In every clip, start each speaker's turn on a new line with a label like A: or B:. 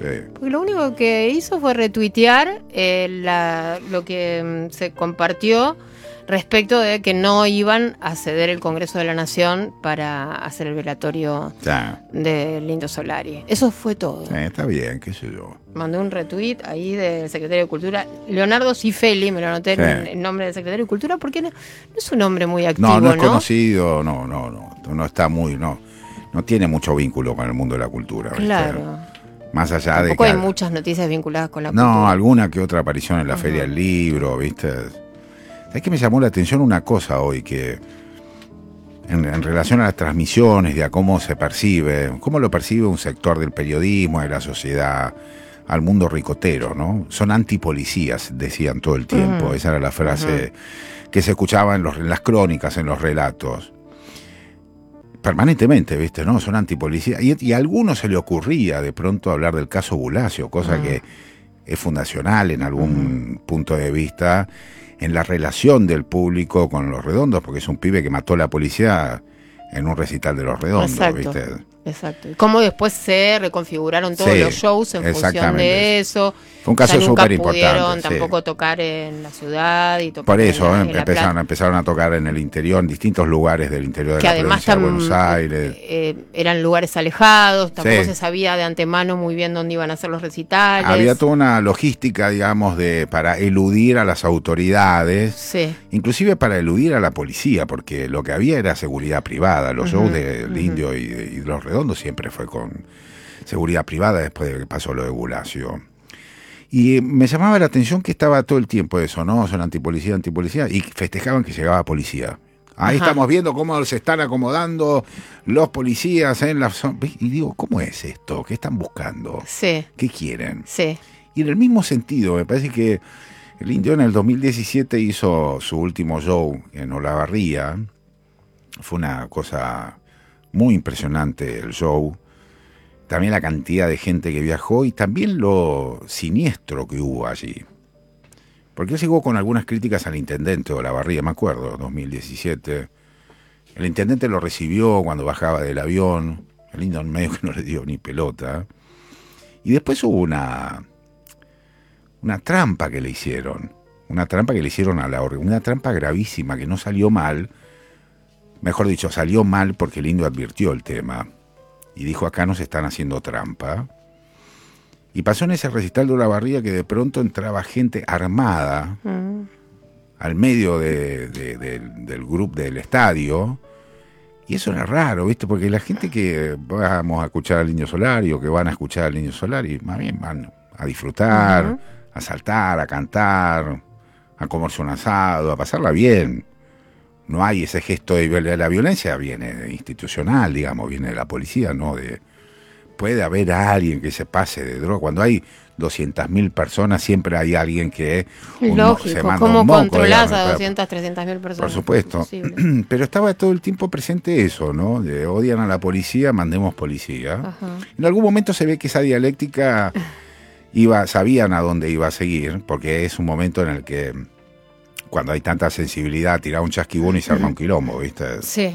A: Porque lo único que hizo fue retuitear lo que se compartió respecto de que no iban a ceder el Congreso de la Nación para hacer el velatorio del Indio Solari. Eso fue todo.
B: Está bien, qué sé yo.
A: Mandé un retweet ahí del secretario de Cultura, Leonardo Cifelli, me lo anoté en el nombre del secretario de Cultura, porque no es un hombre muy activo,
B: no es conocido, no está muy, no tiene mucho vínculo con el mundo de la cultura.
A: Claro.
B: ¿Viste? Más allá
A: Tampoco
B: de que
A: hay muchas noticias vinculadas con la cultura.
B: No, alguna que otra aparición en la Feria del Libro, ¿viste? ¿Sabes qué me llamó la atención una cosa hoy? Que en relación a las transmisiones, de a cómo se percibe, cómo lo percibe un sector del periodismo, de la sociedad, al mundo ricotero, ¿no? Son antipolicías, decían todo el tiempo. Esa era la frase que se escuchaba en las crónicas, en los relatos. Permanentemente, ¿viste? ¿No? Son antipolicías. Y a algunos se le ocurría de pronto hablar del caso Bulacio, cosa que es fundacional en algún punto de vista, en la relación del público con Los Redondos, porque es un pibe que mató a la policía en un recital de Los Redondos, ¿viste?
A: Exacto. Y cómo después se reconfiguraron todos los shows en función de eso.
B: Fue un caso súper importante.
A: Nunca pudieron tampoco tocar en la ciudad. Y tocar
B: por eso
A: empezaron
B: a tocar en el interior, en distintos lugares del interior de la provincia de Buenos Aires.
A: Eran lugares alejados, tampoco se sabía de antemano muy bien dónde iban a ser los recitales.
B: Había toda una logística, digamos, para eludir a las autoridades, inclusive para eludir a la policía, porque lo que había era seguridad privada. Los shows del Indio y Los Redondos siempre fue con seguridad privada después de que pasó lo de Bulacio. Y me llamaba la atención que estaba todo el tiempo eso, ¿no? Son antipolicía, y festejaban que llegaba policía. Ahí estamos viendo cómo se están acomodando los policías en la zona. Y digo, ¿cómo es esto? ¿Qué están buscando? ¿Qué quieren? Y en el mismo sentido, me parece que el Indio en el 2017 hizo su último show en Olavarría. Fue una cosa muy impresionante el show. También la cantidad de gente que viajó y también lo siniestro que hubo allí. Porque él llegó con algunas críticas al intendente de Olavarría, me acuerdo, 2017. El intendente lo recibió cuando bajaba del avión. El Indio en medio que no le dio ni pelota. Y después hubo una trampa que le hicieron. Una trampa que le hicieron a una trampa gravísima que no salió mal. Mejor dicho, salió mal porque el Indio advirtió el tema. Y dijo, acá nos están haciendo trampa. Y pasó en ese recital de Olavarría que de pronto entraba gente armada al medio del grupo del estadio. Y eso era raro, ¿viste? Porque la gente que vamos a escuchar al Indio Solari o que van a escuchar al Indio Solari, más bien van a disfrutar, a saltar, a cantar, a comerse un asado, a pasarla bien. No hay ese gesto de la violencia, viene institucional, digamos, viene de la policía, ¿no? Puede haber alguien que se pase de droga. Cuando hay 200.000 personas, siempre hay alguien que
A: se manda ¿cómo un moco, controlás a 200, 300.000 personas?
B: Por supuesto. Pero estaba todo el tiempo presente eso, ¿no? De odian a la policía, mandemos policía. En algún momento se ve que esa dialéctica sabían a dónde iba a seguir, porque es un momento en el que cuando hay tanta sensibilidad, tirar un chasquibón y se arma un quilombo, ¿viste?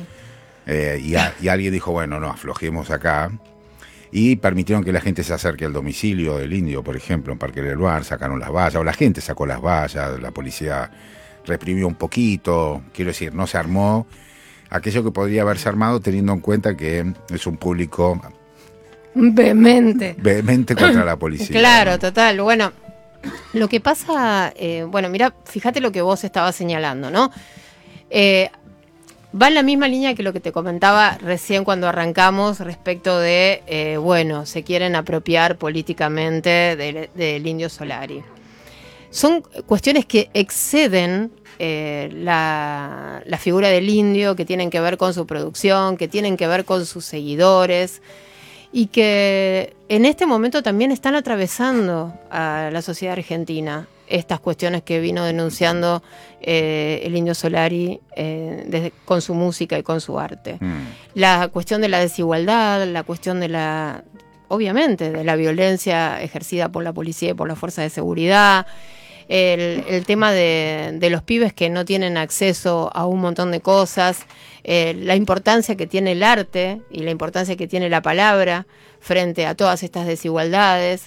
B: Y alguien dijo, bueno, no, aflojemos acá. Y permitieron que la gente se acerque al domicilio del Indio, por ejemplo, en Parque del Luar, sacaron las vallas, o la gente sacó las vallas, la policía reprimió un poquito, quiero decir, no se armó aquello que podría haberse armado teniendo en cuenta que es un público vehemente contra la policía.
A: Claro, ¿no? Total, bueno. Lo que pasa, mira, fíjate lo que vos estabas señalando, ¿no? Va en la misma línea que lo que te comentaba recién cuando arrancamos respecto de, se quieren apropiar políticamente del Indio Solari. Son cuestiones que exceden la figura del Indio, que tienen que ver con su producción, que tienen que ver con sus seguidores, y que en este momento también están atravesando a la sociedad argentina estas cuestiones que vino denunciando el Indio Solari con su música y con su arte. La cuestión de la desigualdad, la cuestión obviamente, de la violencia ejercida por la policía y por las fuerzas de seguridad, el tema de los pibes que no tienen acceso a un montón de cosas, la importancia que tiene el arte y la importancia que tiene la palabra frente a todas estas desigualdades,